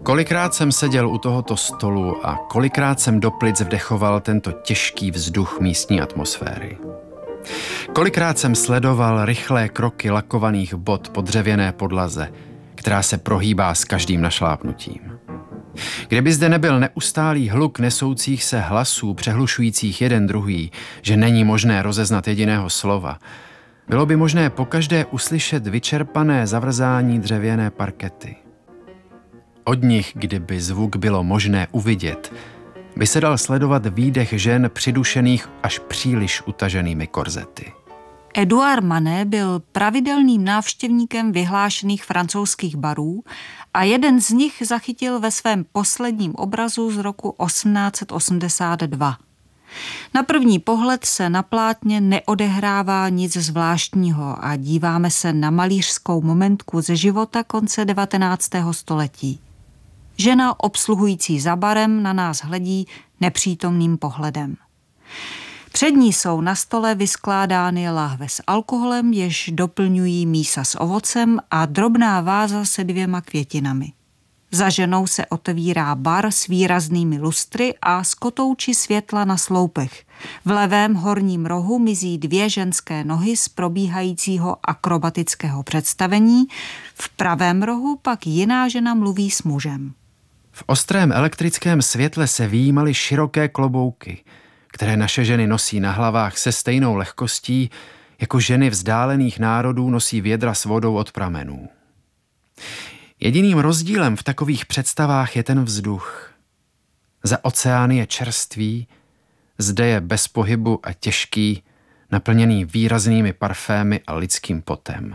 Kolikrát jsem seděl u tohoto stolu a kolikrát jsem do plic vdechoval tento těžký vzduch místní atmosféry. Kolikrát jsem sledoval rychlé kroky lakovaných bot po dřevěné podlaze, která se prohýbá s každým našlápnutím. Kdyby zde nebyl neustálý hluk nesoucích se hlasů, přehlušujících jeden druhý, že není možné rozeznat jediného slova, bylo by možné pokaždé uslyšet vyčerpané zavrzání dřevěné parkety. Od nich, kdyby zvuk bylo možné uvidět, by se dal sledovat výdech žen přidušených až příliš utaženými korzety. Édouard Manet byl pravidelným návštěvníkem vyhlášených francouzských barů a jeden z nich zachytil ve svém posledním obrazu z roku 1882. Na první pohled se na plátně neodehrává nic zvláštního a díváme se na malířskou momentku ze života konce 19. století. Žena obsluhující za barem na nás hledí nepřítomným pohledem. Před ní jsou na stole vyskládány láhve s alkoholem, jež doplňují mísa s ovocem a drobná váza se 2 květinami. Za ženou se otevírá bar s výraznými lustry a s kotouči světla na sloupech. V levém horním rohu mizí 2 ženské nohy z probíhajícího akrobatického představení, v pravém rohu pak jiná žena mluví s mužem. V ostrém elektrickém světle se vyjímaly široké klobouky, které naše ženy nosí na hlavách se stejnou lehkostí, jako ženy vzdálených národů nosí vědra s vodou od pramenů. Jediným rozdílem v takových představách je ten vzduch. Za oceány je čerstvý, zde je bez pohybu a těžký, naplněný výraznými parfémy a lidským potem.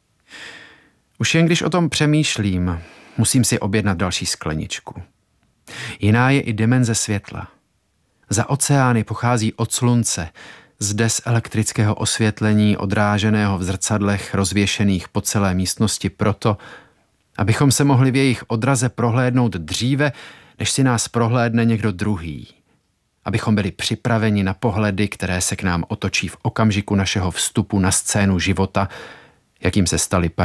Už jen když o tom přemýšlím, musím si objednat další skleničku. Jiná je i dimenze světla. Za oceány pochází od slunce, zde z elektrického osvětlení odráženého v zrcadlech rozvěšených po celé místnosti proto, abychom se mohli v jejich odraze prohlédnout dříve, než si nás prohlédne někdo druhý. Abychom byli připraveni na pohledy, které se k nám otočí v okamžiku našeho vstupu na scénu života, jakým se staly